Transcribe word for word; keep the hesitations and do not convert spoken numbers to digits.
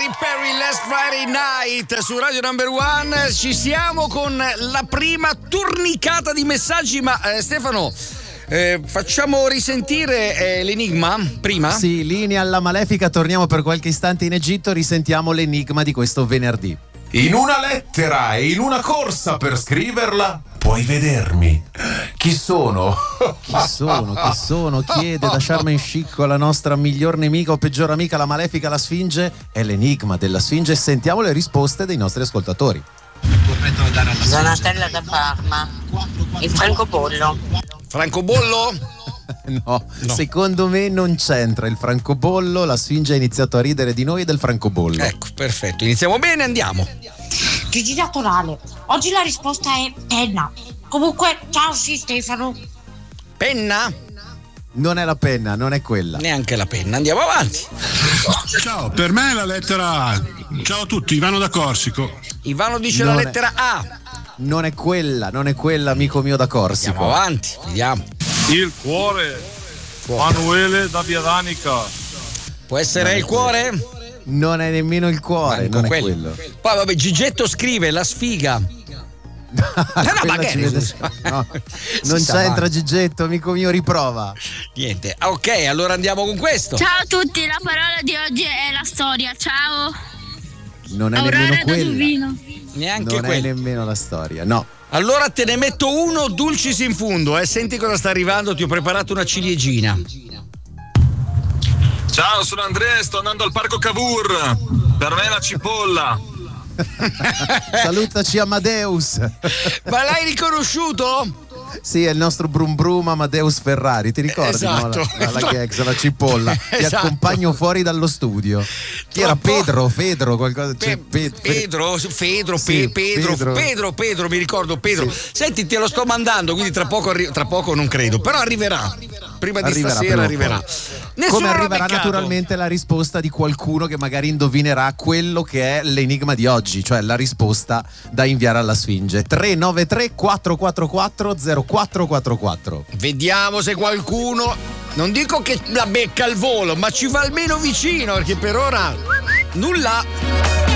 Katy Perry, Last Friday Night su Radio Number One. Ci siamo con la prima turnicata di messaggi, ma eh, Stefano, eh, facciamo risentire eh, l'enigma prima? Sì, linea alla malefica, torniamo per qualche istante in Egitto, risentiamo l'enigma di questo venerdì. In una lettera e in una corsa per scriverla puoi vedermi. Chi sono? Chi sono? Chi sono? Chiede da Charmaine Chic, la nostra miglior nemica o peggior amica, la malefica, la Sfinge. È l'enigma della Sfinge. Sentiamo le risposte dei nostri ascoltatori. Donatella da Parma. Il francobollo. Francobollo? No, no, secondo me non c'entra il francobollo. La Sfinge ha iniziato a ridere di noi e del francobollo. Ecco, perfetto, iniziamo bene, andiamo. Gigi Naturale, oggi la risposta è penna. Comunque, ciao, sì, Stefano. Penna? Non è la penna, non è quella. Neanche la penna, andiamo avanti. Ciao, per me è la lettera A. Ciao a tutti, Ivano da Corsico. Ivano dice non la è, lettera A. Non è quella, non è quella, amico mio da Corsico. Andiamo avanti, vediamo. Il cuore. Manuele da Viadanica. Può essere il cuore? Non è nemmeno il cuore, Manco non quello. è quello. Poi vabbè, Gigetto scrive la sfiga. no, no, magari, vede... no, non c'entra Gigetto, amico mio, riprova. Niente. Ok, allora andiamo con questo. Ciao a tutti, la parola di oggi è la storia. Ciao. Non è Aurora nemmeno da quella. Duvino. Neanche non quella. è nemmeno la storia, no. Allora te ne metto uno dulcis in fondo, eh. Senti cosa sta arrivando, ti ho preparato una ciliegina. Ciao, sono Andrea, sto andando al parco Cavour. Per me è la cipolla. Salutaci Amadeus. Ma l'hai riconosciuto? Sì, è il nostro Brum Brum Amadeus Ferrari, ti ricordi? Esatto. No? La, la, la Gex, la cipolla. Ti Esatto. accompagno fuori dallo studio. Chi era Pedro? Fedro? Qualcosa? Pe- cioè, Pe- Pedro, Fedro, sì, Pe- Pedro, Pedro. Pedro, Pedro, mi ricordo Pedro. Sì. Senti, te lo sto mandando, quindi tra poco, arri- tra poco non credo, però arriverà. Prima di Arriverà, stasera prima o arriverà. Nessuno Come l'ha arriverà beccato. naturalmente la risposta di qualcuno che magari indovinerà quello che è l'enigma di oggi, cioè la risposta da inviare alla Sfinge. tre nove tre quattro quattro quattro zero quattro quattro quattro. Vediamo se qualcuno, non dico che la becca al volo, ma ci va almeno vicino, perché per ora nulla.